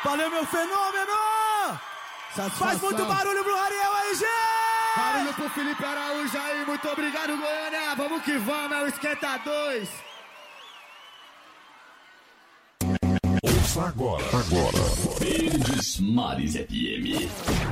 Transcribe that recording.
Valeu, meu fenômeno! Satisfação. Faz muito barulho pro Ariel aí, gente! Barulho pro Felipe Araújo aí, muito obrigado, Goiânia! Vamos que vamos, é o Esquenta 2! Ouça agora. Verdes Mares FM.